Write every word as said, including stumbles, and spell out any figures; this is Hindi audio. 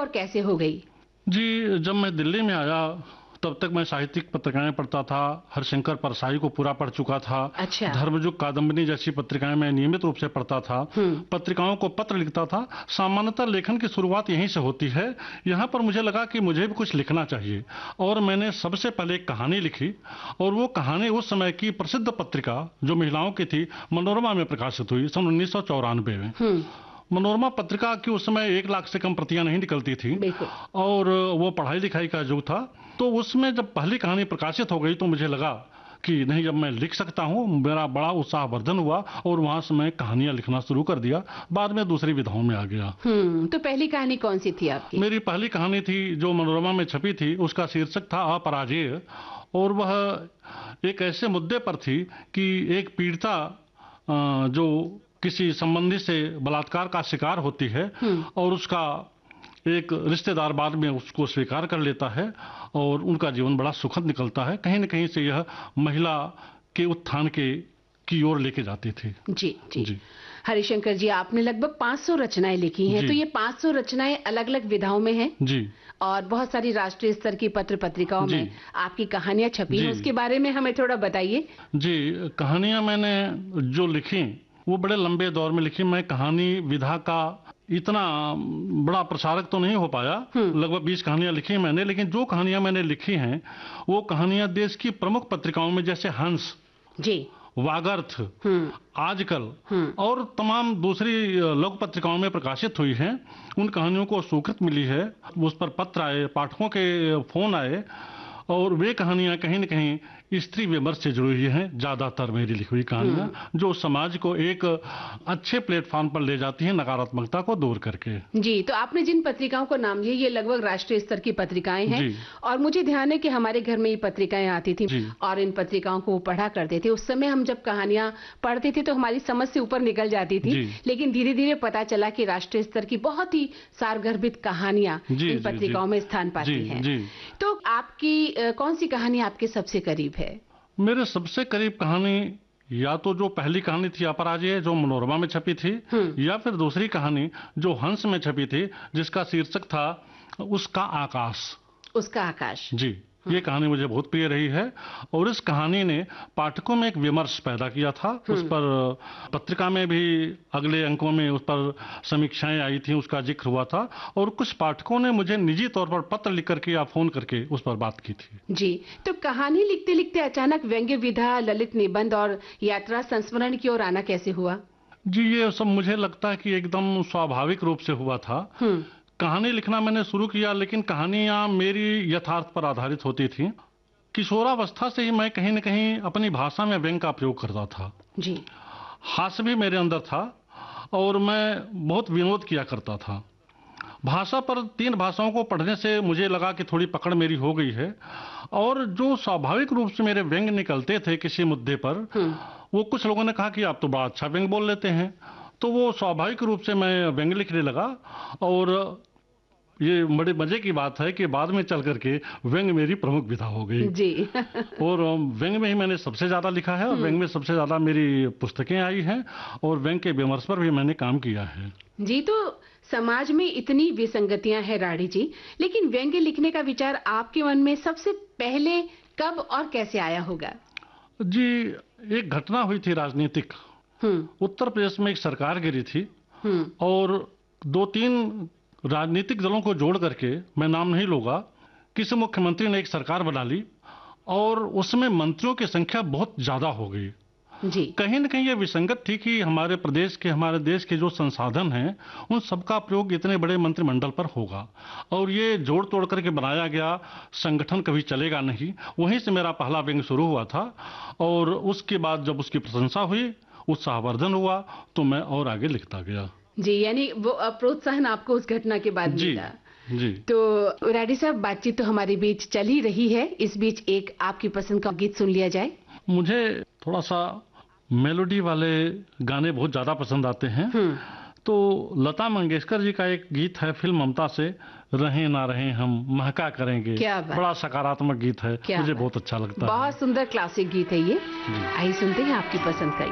और कैसे हो गई? जी, जब मैं दिल्ली में आया तब तक मैं साहित्यिक पत्रिकाएं पढ़ता था। हरिशंकर परसाई को पूरा पढ़ चुका था। अच्छा। धर्मयुग कादम्बिनी जैसी पत्रिकाएं मैं नियमित रूप से पढ़ता था। पत्रिकाओं को पत्र लिखता था। सामान्यतः लेखन की शुरुआत यहीं से होती है। यहाँ पर मुझे लगा कि मुझे भी कुछ लिखना चाहिए और मैंने सबसे पहले एक कहानी लिखी और वो कहानी उस समय की प्रसिद्ध पत्रिका जो महिलाओं की थी, मनोरमा में प्रकाशित हुई सन उन्नीस सौ चौरानवे में। मनोरमा पत्रिका की उस समय एक लाख से कम प्रतियां नहीं निकलती थी और वो पढ़ाई लिखाई का युग था। तो उसमें जब पहली कहानी प्रकाशित हो गई तो मुझे लगा कि नहीं, जब मैं लिख सकता हूँ, मेरा बड़ा उत्साहवर्धन हुआ और वहां से मैं कहानियां लिखना शुरू कर दिया। बाद में दूसरी विधाओं में आ गया। हम्म तो पहली कहानी कौन सी थी आपकी? मेरी पहली कहानी थी जो मनोरमा में छपी थी, उसका शीर्षक था अपराजेय और वह एक ऐसे मुद्दे पर थी कि एक पीड़िता जो किसी संबंधी से बलात्कार का शिकार होती है और उसका एक रिश्तेदार बाद में उसको स्वीकार कर लेता है और उनका जीवन बड़ा सुखद निकलता है। कहीं न कहीं से यह महिला के उत्थान के की ओर लेके जाती थी। जी जी, जी। हरिशंकर जी, आपने लगभग पाँच सौ रचनाएं लिखी हैं। तो ये पाँच सौ रचनाएं अलग अलग विधाओं में हैं जी और बहुत सारी राष्ट्रीय स्तर की पत्र पत्रिकाओं में आपकी कहानियां छपी हैं। उसके बारे में हमें थोड़ा बताइए। जी, कहानियां मैंने जो लिखी वो बड़े लंबे दौर में लिखी। मैं कहानी विधा का इतना बड़ा प्रसारक तो नहीं हो पाया। लगभग बीस कहानियां लिखी मैंने, लेकिन जो कहानियां मैंने लिखी हैं वो कहानियां देश की प्रमुख पत्रिकाओं में जैसे हंस जी, वागर्थ, आजकल और तमाम दूसरी लोक पत्रिकाओं में प्रकाशित हुई हैं। उन कहानियों को स्वीकृति मिली है, उस पर पत्र आए, पाठकों के फोन आए और वे कहानियां कहीं न कहीं स्त्री विमर्श से जुड़ी हुई हैं। ज्यादातर मेरी लिखी हुई कहानियां जो समाज को एक अच्छे प्लेटफॉर्म पर ले जाती हैं, नकारात्मकता को दूर करके। जी, तो आपने जिन पत्रिकाओं को नाम लिया ये लगभग राष्ट्रीय स्तर की पत्रिकाएं हैं और मुझे ध्यान है कि हमारे घर में ये पत्रिकाएं आती थी और इन पत्रिकाओं को पढ़ा करते थे। उस समय हम जब कहानियां पढ़ते थे तो हमारी समझ से ऊपर निकल जाती थी, लेकिन धीरे धीरे पता चला कि राष्ट्रीय स्तर की बहुत ही सारगर्भित कहानियां इन पत्रिकाओं में स्थान पाती हैं। तो आपकी कौन सी कहानी आपके सबसे करीब है? मेरे सबसे करीब कहानी या तो जो पहली कहानी थी अपराजेय जो मनोरमा में छपी थी, या फिर दूसरी कहानी जो हंस में छपी थी जिसका शीर्षक था उसका आकाश। उसका आकाश जी, ये कहानी मुझे बहुत प्रिय रही है और इस कहानी ने पाठकों में एक विमर्श पैदा किया था। उस पर पत्रिका में भी अगले अंकों में उस पर समीक्षाएं आई थी, उसका जिक्र हुआ था और कुछ पाठकों ने मुझे निजी तौर पर पत्र लिख करके या फोन करके उस पर बात की थी। जी, तो कहानी लिखते लिखते अचानक व्यंग्य विधा, ललित निबंध और यात्रा संस्मरण की ओर आना कैसे हुआ? जी, ये सब मुझे लगता है कि एकदम स्वाभाविक रूप से हुआ था। कहानी लिखना मैंने शुरू किया, लेकिन कहानियां मेरी यथार्थ पर आधारित होती थी। किशोरावस्था से ही मैं कहीं न कहीं अपनी भाषा में व्यंग का प्रयोग करता था। जी, हास्य भी मेरे अंदर था और मैं बहुत विनोद किया करता था। भाषा पर तीन भाषाओं को पढ़ने से मुझे लगा कि थोड़ी पकड़ मेरी हो गई है और जो स्वाभाविक रूप से मेरे व्यंग निकलते थे किसी मुद्दे पर, वो कुछ लोगों ने कहा कि आप तो बड़ा अच्छा व्यंग बोल लेते हैं। तो वो स्वाभाविक रूप से मैं व्यंग लिखने लगा और ये बड़े मजे की बात है कि बाद में चल करके व्यंग मेरी प्रमुख विधा हो गई। जी और व्यंग में ही मैंने सबसे ज्यादा लिखा है और व्यंग में सबसे ज्यादा मेरी पुस्तकें आई हैं और व्यंग के विमर्श पर भी मैंने काम किया है। जी, तो समाज में इतनी विसंगतियां हैं राठी जी, लेकिन व्यंग्य लिखने का विचार आपके मन में सबसे पहले कब और कैसे आया होगा? जी, एक घटना हुई थी राजनीतिक। उत्तर प्रदेश में एक सरकार गिरी थी और दो तीन राजनीतिक दलों को जोड़ करके, मैं नाम नहीं लूंगा, किसी मुख्यमंत्री ने एक सरकार बना ली और उसमें मंत्रियों की संख्या बहुत ज्यादा हो गई। जी, कहीं न कहीं ये विसंगत थी कि हमारे प्रदेश के, हमारे देश के जो संसाधन हैं उन सबका प्रयोग इतने बड़े मंत्रिमंडल पर होगा और ये जोड़ तोड़ करके बनाया गया संगठन कभी चलेगा नहीं। वहीं से मेरा पहला व्यंग शुरू हुआ था और उसके बाद जब उसकी प्रशंसा हुई, उत्साहवर्धन हुआ, तो मैं और आगे लिखता गया। जी, यानी वो प्रोत्साहन आपको उस घटना के बाद मिला। जी, तो राठी साहब, बातचीत तो हमारे बीच चल ही रही है, इस बीच एक आपकी पसंद का गीत सुन लिया जाए। मुझे थोड़ा सा मेलोडी वाले गाने बहुत ज्यादा पसंद आते हैं। तो लता मंगेशकर जी का एक गीत है फिल्म ममता से, रहें ना रहें हम महका करेंगे। बड़ा सकारात्मक गीत है, मुझे बहुत अच्छा लगता है। बहुत सुंदर क्लासिक गीत है ये। आइए सुनते हैं आपकी पसंद का।